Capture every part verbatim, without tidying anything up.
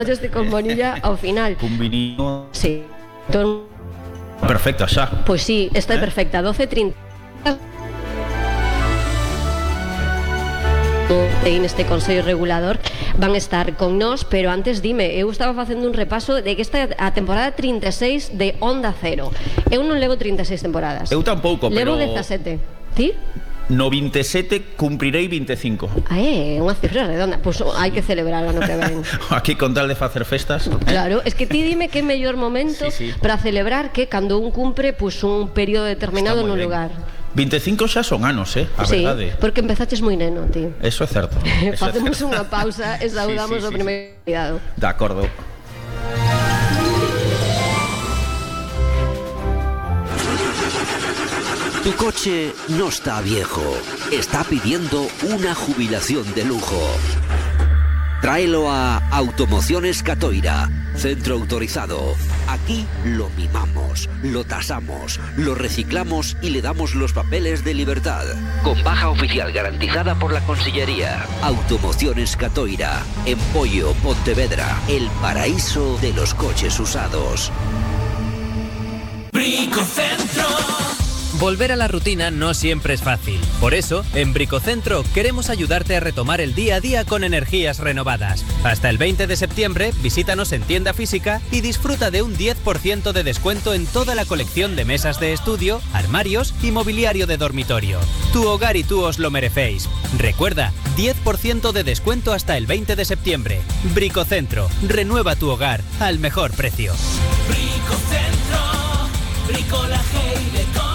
este con bonilla ao final. Cun vinino. Sí. Entón, perfecta xa. Pois sí, está eh? perfecta, doce e trinta. Neste Consello Regulador van estar con nós, pero antes dime, eu estaba facendo un repaso de que esta é a temporada trinta e seis de Onda Cero. Eu non levo trinta e seis temporadas. Eu tampouco, pero... Levo dezasete. Ti? No vinte e sete cumprirei vinte e cinco. Ah, é unha cifra redonda. Pois pues, hai que celebrar ano que ven. Aquí con tal de facer festas. Claro, es que ti dime que é mellor momento sí, sí. para celebrar que cando un cumpre pues, un período determinado nun lugar. vinte e cinco xa son anos, eh, a sí, verdade. Porque empezaches moi neno, ti. Eso é certo. Facemos unha pausa e saudamos sí, sí, o primeiro sí. cuidado. De acordo. Tu coche no está viejo, está pidiendo una jubilación de lujo. Tráelo a Automociones Catoira, centro autorizado. Aquí lo mimamos, lo tasamos, lo reciclamos y le damos los papeles de libertad. Con baja oficial garantizada por la Consellería. Automociones Catoira, en Pollo, Pontevedra, el paraíso de los coches usados. Bricocentro. Volver a la rutina no siempre es fácil. Por eso, en Bricocentro queremos ayudarte a retomar el día a día con energías renovadas. Hasta el veinte de septiembre, visítanos en tienda física y disfruta de un diez por ciento de descuento en toda la colección de mesas de estudio, armarios y mobiliario de dormitorio. Tu hogar y tú os lo merecéis. Recuerda, diez por ciento de descuento hasta el veinte de septiembre. Bricocentro, renueva tu hogar al mejor precio. Bricocentro, bricolaje y decor.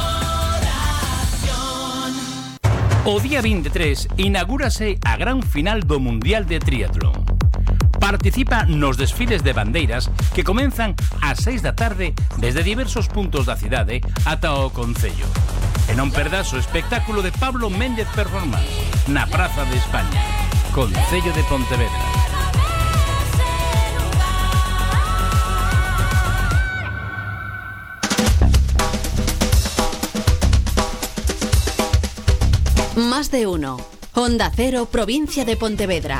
O día vinte e tres inaugúrase a gran final do Mundial de Triatlón. Participa nos desfiles de bandeiras que comenzan ás seis da tarde desde diversos puntos da cidade ata o Concello. E non perdas o espectáculo de Pablo Méndez Performance na Praza de España, Concello de Pontevedra. Más de uno. Onda Cero, provincia de Pontevedra.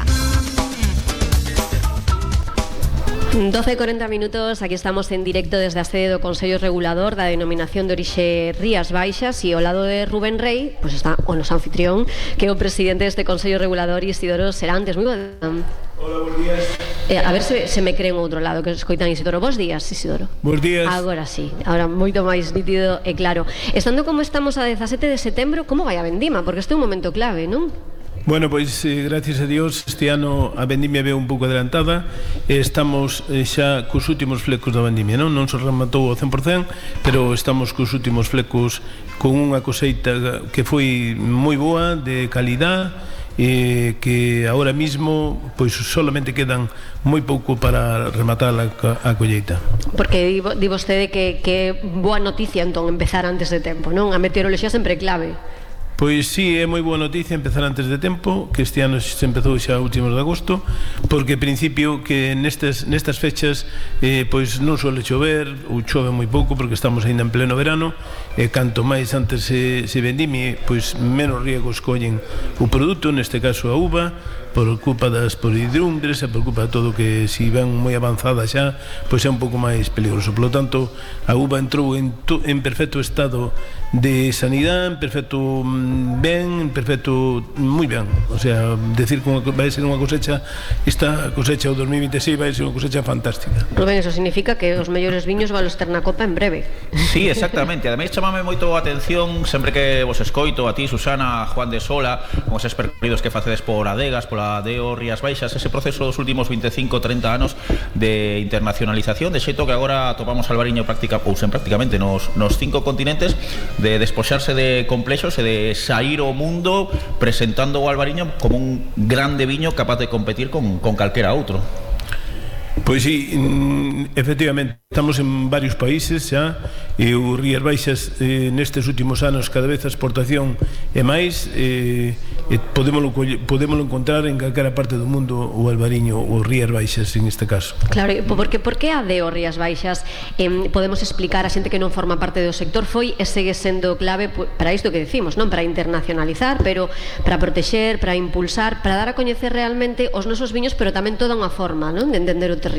doce e cuarenta minutos, aquí estamos en directo desde a sede do Consello Regulador da denominación de orixe Rías Baixas e ao lado de Rubén Rey, pois pues está o noso anfitrión, que é o presidente deste Consello Regulador, Isidoro Serantes. Moi bo. Hola, bons días. Eh, a ver se, se me creen outro lado que escoitan Isidoro. Bos días, Isidoro. Bos días. Agora sí, agora moito máis nítido e claro. Estando como estamos a dezasete de setembro, como vai a vendima? Porque este é un momento clave, non? Bueno, pois, eh, gracias a Dios, este ano a vendimia veo un pouco adelantada. eh, Estamos eh, xa cos últimos flecos da vendimia, non? Non se rematou ao cen por cen, pero estamos cos últimos flecos con unha coseita que foi moi boa, de calidad, eh, que agora mismo pois solamente quedan moi pouco para rematar a, a colleita. Porque di, di vostede que, que boa noticia entón empezar antes de tempo, non? A meteoroloxía sempre é clave. Pois sí, é moi boa noticia empezar antes de tempo, que este ano se empezou xa a últimos de agosto, porque en principio que nestas, nestas fechas eh, pois non suele chover, ou chove moi pouco porque estamos ainda en pleno verano, e canto máis antes se, se vendime, pois menos riesgos collen o produto, neste caso a uva, por culpa das podridrumbres e por culpa de todo que se ven moi avanzada xa, pois é un pouco máis peligroso. Por lo tanto, a uva entrou en, to, en perfecto estado de sanidade, en perfecto ben, en perfecto moi ben. O sea, decir que vai ser unha cosecha, esta cosecha o dos mil vinte e seis vai ser unha cosecha fantástica. Rubén, eso significa que os mellores viños van ter na copa en breve. Sí, exactamente. Ademais, chamame moito a atención sempre que vos escoito a ti, Susana, a Juan de Sola, con eses percorridos que facedes por adegas, pola Deo, Rías Baixas, ese proceso dos últimos vinte e cinco, trinta anos de internacionalización, de xeito que agora topamos Albariño práctica, ou sen prácticamente nos, nos cinco continentes, de despoxarse de complexos e de sair ao mundo presentando o Albariño como un grande viño capaz de competir con, con calquera outro. Pois sí, efectivamente, estamos en varios países xa, e o Rías Baixas eh, nestes últimos anos cada vez a exportación é máis, eh, e podémolo, podémolo encontrar en calquera parte do mundo o Albariño, o Rías Baixas en este caso. Claro, porque por que a de o Rías Baixas eh, podemos explicar a xente que non forma parte do sector foi e segue sendo clave para isto que decimos, non? Para internacionalizar, pero para protexer, para impulsar, para dar a coñecer realmente os nosos viños, pero tamén toda unha forma, non? De entender o territorio